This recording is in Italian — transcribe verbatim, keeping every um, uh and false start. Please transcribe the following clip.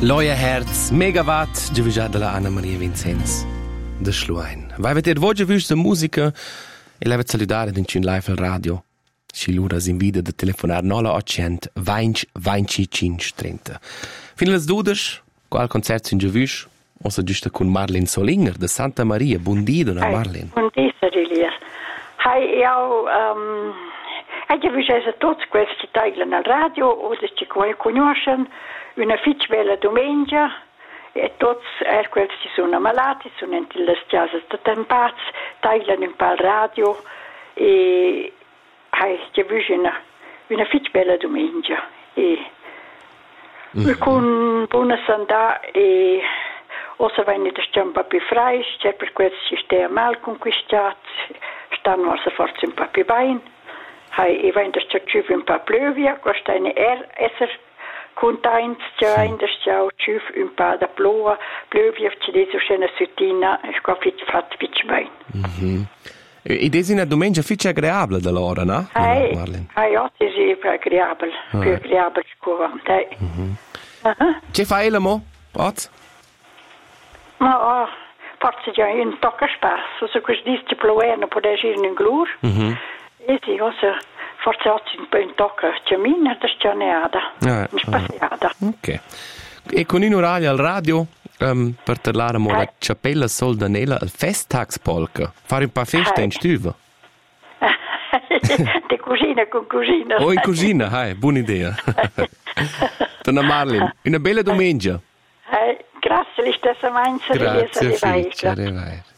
Loia Herz, Megawatt, già della Anna Maria Vincenz, de Schluein. Vai vedere voce vista musica e leva salutare in live al radio. Si l'ora si invita da telefonare nove ottocento venti venticinque trenta. Fino alle dodici, qual concerto in giovus, o se giusto con Marlene Solinger de Santa Maria. Buondì, donna Marlene. Buondì, Elias. Hai io, um, hai giovus a tutti questi tagli al radio, o se ci conoscono, una fitch bella domenica, e tutti er questi sono malati, sono in le chiese da tempaz, tagliano un po' al radio, e hai giovus una, una fitch bella domenica, e mm-hmm. con buona santità, e o se vengono da un po' più frei, c'è per questo si sta mal conquistato, stanno a forse un po' più bene, e vengono da un po' più, questo è er essere contents, c'è vengono da un po' da ploa, più, c'è adesso c'è una settimana, e qua fatto fitch bene. Mm-hmm. E è una domenica fitch agreabile da loro, no? Hai, hai, oggi è più agreabile, più agreabile che Che fai la mo? Oggi? Ma oh, forse già un tocca spazio, se questo dice ploeno può essere in glur. Mm-hmm. E sì, cosa, forse oggi un po' un tocca ciamina da scianeada, ah, un spaziata. Ah, ok. E con in orario al radio, um, per parlare mo la Cappella Soldanella al Festtagspolka, fare un po' festa in stuva. Di cugina con cugina. Oh, in cugina, hai, buona idea. Donna Marlene, una bella domenica. Grazie, la stessa manza. Grazie, Fitch, arrivederci.